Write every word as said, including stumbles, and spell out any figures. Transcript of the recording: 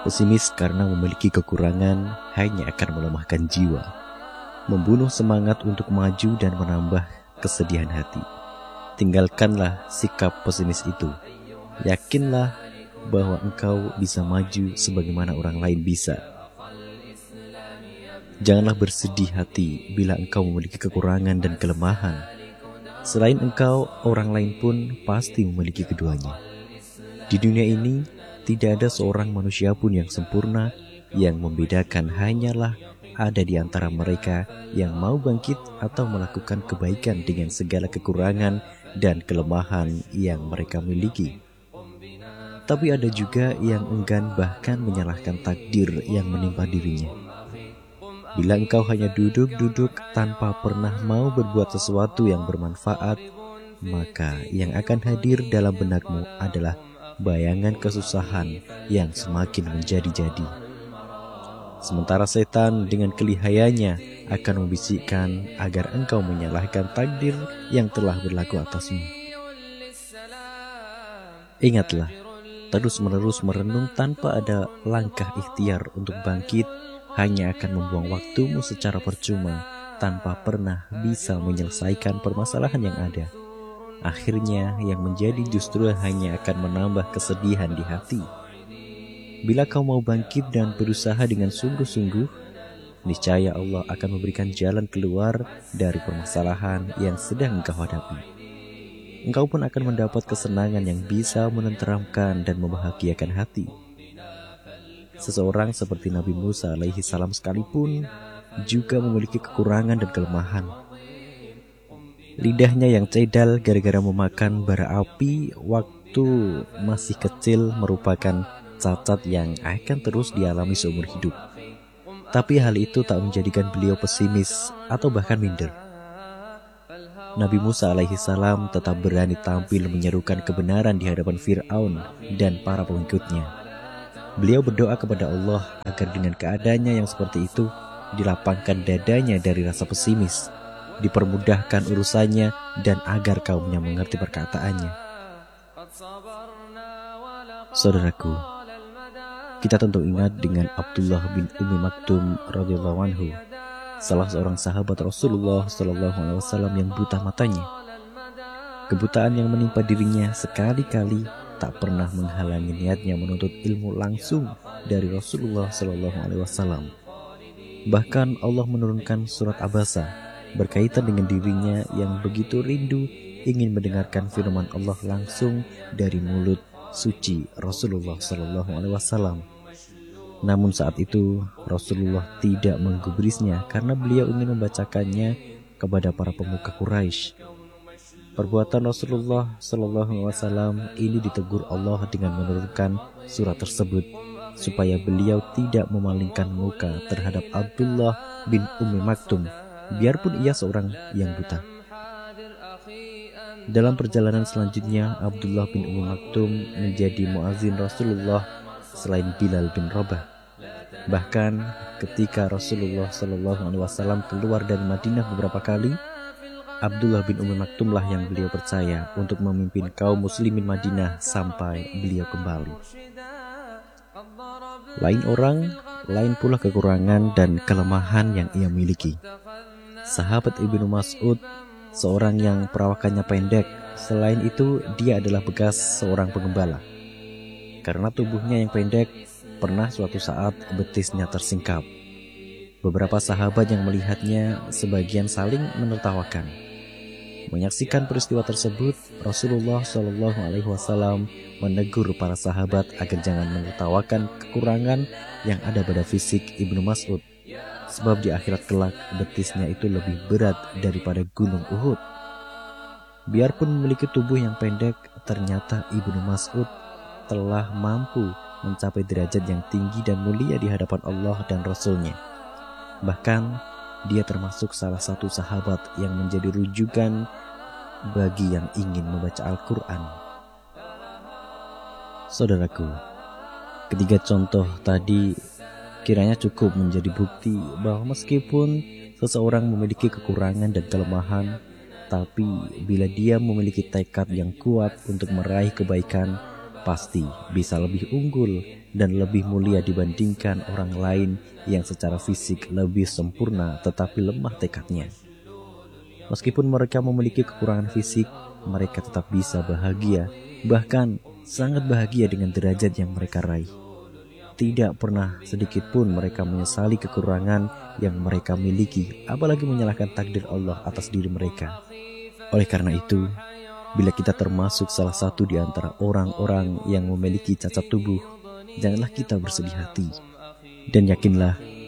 Pesimis karena memiliki kekurangan hanya akan melemahkan jiwa, membunuh semangat untuk maju dan menambah kesedihan hati. Tinggalkanlah sikap pesimis itu. Yakinlah bahwa engkau bisa maju sebagaimana orang lain bisa. Janganlah bersedih hati bila engkau memiliki kekurangan dan kelemahan. Selain engkau, orang lain pun pasti memiliki keduanya. Di dunia ini, tidak ada seorang manusia pun yang sempurna. Yang membedakan hanyalah ada di antara mereka yang mau bangkit atau melakukan kebaikan dengan segala kekurangan dan kelemahan yang mereka miliki. Tapi ada juga yang enggan bahkan menyalahkan takdir yang menimpa dirinya. Bila engkau hanya duduk-duduk tanpa pernah mau berbuat sesuatu yang bermanfaat, maka yang akan hadir dalam benakmu adalah bayangan kesusahan yang semakin menjadi-jadi. Sementara setan dengan kelihayanya akan membisikkan agar engkau menyalahkan takdir yang telah berlaku atasmu. Ingatlah, terus-menerus merenung tanpa ada langkah ikhtiar untuk bangkit hanya akan membuang waktumu secara percuma tanpa pernah bisa menyelesaikan permasalahan yang ada. Akhirnya yang menjadi justru hanya akan menambah kesedihan di hati. Bila kau mau bangkit dan berusaha dengan sungguh-sungguh, niscaya Allah akan memberikan jalan keluar dari permasalahan yang sedang engkau hadapi. Engkau pun akan mendapat kesenangan yang bisa menenteramkan dan membahagiakan hati. Seseorang seperti Nabi Musa alaihi salam sekalipun juga memiliki kekurangan dan kelemahan. Lidahnya yang cedal gara-gara memakan bara api waktu masih kecil merupakan cacat yang akan terus dialami seumur hidup. Tapi hal itu tak menjadikan beliau pesimis atau bahkan minder. Nabi Musa alaihi salam tetap berani tampil menyerukan kebenaran di hadapan Fir'aun dan para pengikutnya. Beliau berdoa kepada Allah agar dengan keadaannya yang seperti itu dilapangkan dadanya dari rasa pesimis, dipermudahkan urusannya, dan agar kaumnya mengerti perkataannya. Saudaraku, kita tentu ingat dengan Abdullah bin Ummi Maktum radhiyallahu anhu, salah seorang sahabat Rasulullah shallallahu alaihi wasallam yang buta matanya. Kebutaan yang menimpa dirinya sekali-kali tak pernah menghalangi niatnya menuntut ilmu langsung dari Rasulullah shallallahu alaihi wasallam. Bahkan Allah menurunkan surat Abasa berkaitan dengan dirinya yang begitu rindu ingin mendengarkan firman Allah langsung dari mulut suci Rasulullah shallallahu alaihi wasallam. Namun saat itu Rasulullah tidak menggubrisnya karena beliau ingin membacakannya kepada para pemuka Quraisy. Perbuatan Rasulullah shallallahu alaihi wasallam ini ditegur Allah dengan menurunkan surat tersebut supaya beliau tidak memalingkan muka terhadap Abdullah bin Ummi Maktum, biarpun ia seorang yang buta. Dalam perjalanan selanjutnya, Abdullah bin Ummi Maktum menjadi muazin Rasulullah selain Bilal bin Rabah. Bahkan ketika Rasulullah shallallahu alaihi wasallam keluar dari Madinah beberapa kali, Abdullah bin Ummi Maktum lah yang beliau percaya untuk memimpin kaum muslimin Madinah sampai beliau kembali. Lain orang, lain pula kekurangan dan kelemahan yang ia miliki. Sahabat Ibnu Mas'ud, seorang yang perawakannya pendek, selain itu dia adalah bekas seorang pengembala. Karena tubuhnya yang pendek, pernah suatu saat betisnya tersingkap. Beberapa sahabat yang melihatnya sebagian saling menertawakan. Menyaksikan peristiwa tersebut, Rasulullah shallallahu alaihi wasallam menegur para sahabat agar jangan menertawakan kekurangan yang ada pada fisik Ibnu Mas'ud, sebab di akhirat kelak betisnya itu lebih berat daripada gunung Uhud. Biarpun memiliki tubuh yang pendek, ternyata Ibnu Mas'ud telah mampu mencapai derajat yang tinggi dan mulia di hadapan Allah dan Rasul-Nya. Bahkan dia termasuk salah satu sahabat yang menjadi rujukan bagi yang ingin membaca Al-Quran. Saudaraku, ketiga contoh tadi kiranya cukup menjadi bukti bahwa meskipun seseorang memiliki kekurangan dan kelemahan, tapi bila dia memiliki tekad yang kuat untuk meraih kebaikan, pasti bisa lebih unggul dan lebih mulia dibandingkan orang lain yang secara fisik lebih sempurna tetapi lemah tekadnya. Meskipun mereka memiliki kekurangan fisik, mereka tetap bisa bahagia, bahkan sangat bahagia dengan derajat yang mereka raih. Tidak pernah sedikit pun mereka menyesali kekurangan yang mereka miliki, apalagi menyalahkan takdir Allah atas diri mereka. Oleh karena itu, bila kita termasuk salah satu di antara orang-orang yang memiliki cacat tubuh, janganlah kita bersedih hati. Dan yakinlah